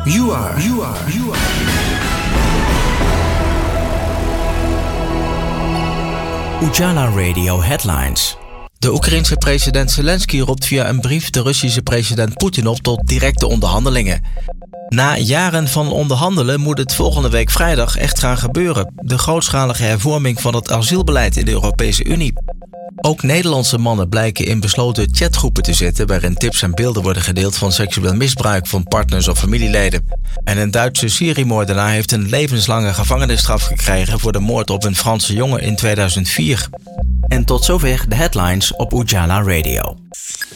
You are. Ujala Radio Headlines. De Oekraïense president Zelensky roept via een brief de Russische president Poetin op tot directe onderhandelingen. Na jaren van onderhandelen moet het volgende week vrijdag echt gaan gebeuren. De grootschalige hervorming van het asielbeleid in de Europese Unie. Ook Nederlandse mannen blijken in besloten chatgroepen te zitten waarin tips en beelden worden gedeeld van seksueel misbruik van partners of familieleden. En een Duitse seriemoordenaar heeft een levenslange gevangenisstraf gekregen voor de moord op een Franse jongen in 2004. En tot zover de headlines op Ujala Radio.